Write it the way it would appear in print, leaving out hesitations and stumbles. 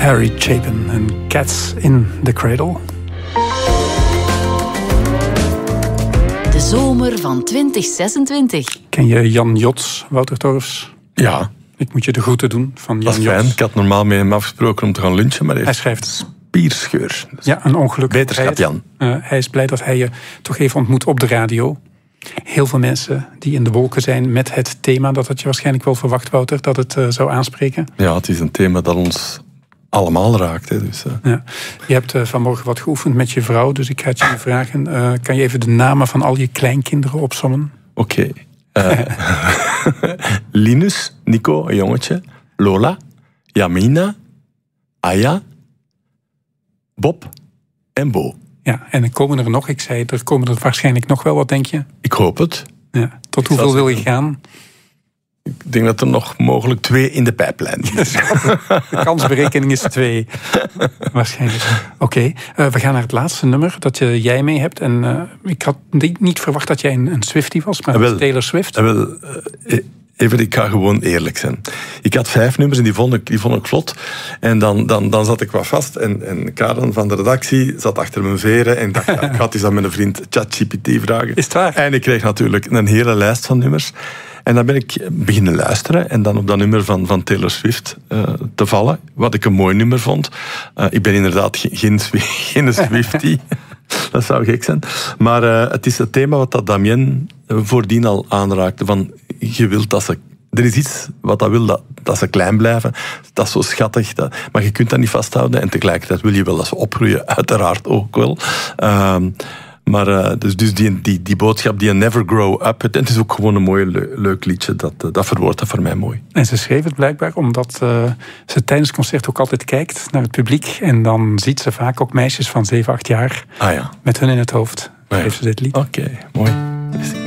Harry Chapin en Cats in the Cradle. De zomer van 2026. Ken je Jan Jots, Wouter Torfs? Ja. Ik moet je de groeten doen van Jan Jots. Dat is fijn. Ik had normaal met hem afgesproken om te gaan lunchen, maar hij schrijft spierscheur. Ja, een ongeluk. Beterschap, Jan. Hij is blij dat hij je toch even ontmoet op de radio. Heel veel mensen die in de wolken zijn met het thema. Dat had je waarschijnlijk wel verwacht, Wouter, dat het zou aanspreken. Ja, het is een thema dat ons allemaal raakt. Hè, dus, ja. Je hebt vanmorgen wat geoefend met je vrouw, dus ik ga het je vragen. Kan je even de namen van al je kleinkinderen opsommen? Oké. Linus, Nico, een jongetje. Lola, Yamina, Aya, Bob en Bo. Ja, en dan komen er nog, ik zei, er komen er waarschijnlijk nog wel, wat denk je? Ik hoop het. Ja. Tot hoeveel wil je gaan? Ik denk dat er nog mogelijk 2 in de pijplijn zijn. De kansberekening is 2. Waarschijnlijk. Oké, we gaan naar het laatste nummer dat jij mee hebt. En ik had niet verwacht dat jij een Swiftie was, maar dat is Taylor Swift. Even, ik ga gewoon eerlijk zijn. Ik had 5 nummers en die vond ik vlot. En dan zat ik wat vast. En Karen van de redactie zat achter mijn veren. En dacht, ik ga het eens aan mijn vriend ChatGPT vragen. Is het waar? En ik kreeg natuurlijk een hele lijst van nummers. En dan ben ik beginnen luisteren. En dan op dat nummer van Taylor Swift te vallen. Wat ik een mooi nummer vond. Ik ben inderdaad geen Swiftie. Dat zou gek zijn. Maar het is het thema wat dat Damien voordien al aanraakte. Van, je wilt dat ze... Er is iets wat dat wil, dat ze klein blijven. Dat is zo schattig. Maar je kunt dat niet vasthouden. En tegelijkertijd wil je wel dat ze opgroeien. Uiteraard ook wel. Maar dus die boodschap, die never grow up. Het is ook gewoon een mooi, leuk liedje. Dat verwoordt dat voor mij mooi. En ze schreef het blijkbaar omdat ze tijdens het concert ook altijd kijkt naar het publiek. En dan ziet ze vaak ook meisjes van 7, 8 jaar met hun in het hoofd. Schreef ze dit lied. Oké, mooi.